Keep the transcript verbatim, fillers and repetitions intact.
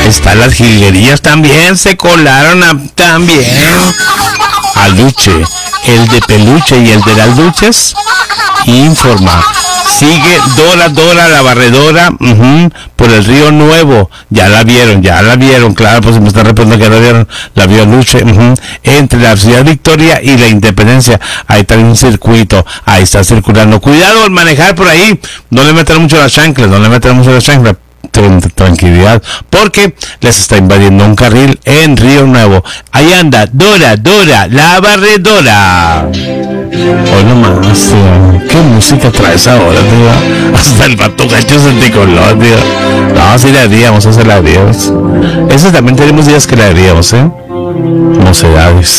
está, las jilguerillas también se colaron a, también. Aluche, el de peluche y el de las luches, informa. Sigue Dora, Dora, la barredora, uh-huh, por el Río Nuevo. Ya la vieron, ya la vieron, claro, pues me están respondiendo que la vieron. La vio Luche, uh-huh, entre la Ciudad Victoria y la Independencia. Ahí está un circuito, ahí está circulando. Cuidado al manejar por ahí, no le metan mucho la chancla, no le metan mucho la chancla. Tranquilidad, porque les está invadiendo un carril en Río Nuevo. Ahí anda Dora, Dora, la barredora. Hoy nomás, tío. ¿Qué música traes ahora, tío? Hasta el vato gacho senticolor, tío. No, sí le haríamos, eso le haríamos. Eso también tenemos días que le haríamos, ¿eh? Mocedades.